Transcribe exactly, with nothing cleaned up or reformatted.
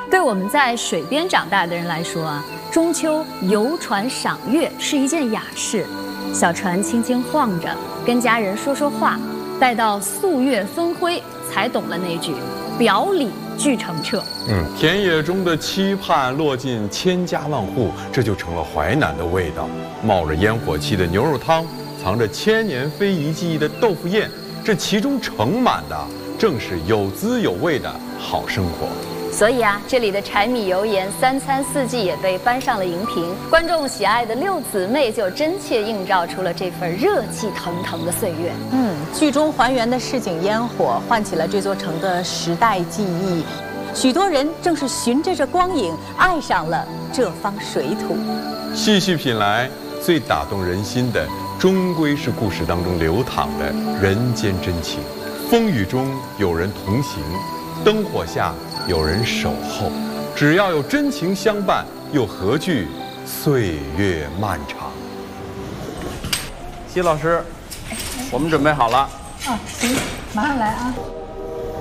对我们在水边长大的人来说啊，中秋游船赏月是一件雅事。小船轻轻晃着，跟家人说说话，待到素月分辉，才懂了那句“表里俱澄澈”。 嗯，田野中的期盼落进千家万户，这就成了淮南的味道。冒着烟火气的牛肉汤，藏着千年非遗技艺的豆腐宴，这其中盛满的正是有滋有味的好生活。 所以啊，这里的柴米油盐三餐四季也被搬上了荧屏，观众喜爱的六姊妹就真切映照出了这份热气腾腾的岁月。 嗯，剧中还原的市井烟火，唤起了这座城的时代记忆。许多人正是循着这光影，爱上了这方水土。 细细品来，最打动人心的，终归是故事当中流淌的人间真情。风雨中有人同行，灯火下有人守候，只要有真情相伴，又何惧岁月漫长？ 席老师，我们准备好了。 啊，行，马上来啊。